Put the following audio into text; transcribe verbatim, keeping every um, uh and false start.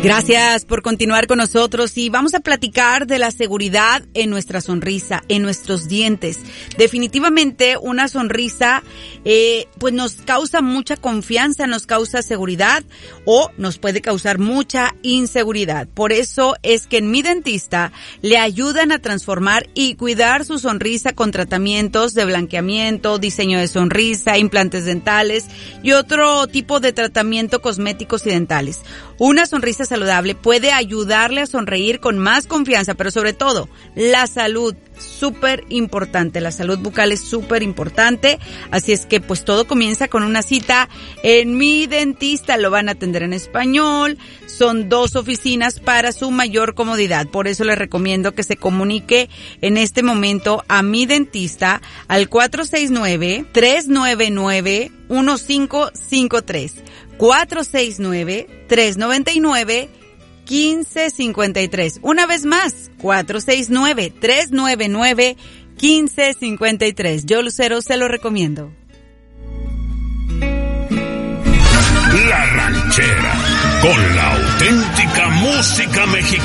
Gracias por continuar con nosotros y vamos a platicar de la seguridad en nuestra sonrisa, en nuestros dientes. Definitivamente una sonrisa eh, pues nos causa mucha confianza, nos causa seguridad o nos puede causar mucha inseguridad. Por eso es que en Mi Dentista le ayudan a transformar y cuidar su sonrisa con tratamientos de blanqueamiento, diseño de sonrisa, implantes dentales y otro tipo de tratamiento cosméticos y dentales. Una sonrisa saludable puede ayudarle a sonreír con más confianza, pero sobre todo, la salud, súper importante. La salud bucal es súper importante, así es que pues todo comienza con una cita en Mi Dentista. Lo van a atender en español, son dos oficinas para su mayor comodidad. Por eso les recomiendo que se comunique en este momento a Mi Dentista al cuatro seis nueve, tres nueve nueve, uno cinco cinco tres. cuatro seis nueve, tres nueve nueve, uno cinco cinco tres. Una vez más, cuatro seis nueve, tres nueve nueve, uno cinco cinco tres. Yo, Lucero, se lo recomiendo. La Ranchera, con la auténtica música mexicana.